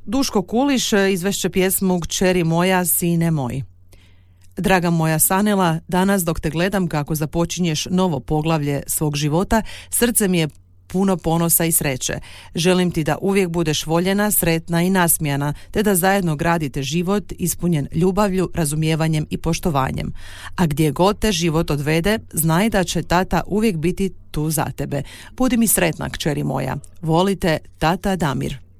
Duško Kuliš izvešće pjesmu Kćeri moja, sine moj. Draga moja Sanela, danas dok te gledam kako započinješ novo poglavlje svog života, srce mi je puno ponosa i sreće. Želim ti da uvijek budeš voljena, sretna i nasmijana, te da zajedno gradite život ispunjen ljubavlju, razumijevanjem i poštovanjem. A gdje god te život odvede, znaj da će tata uvijek biti tu za tebe. Budi mi sretna, kćeri moja. Volite, tata Damir.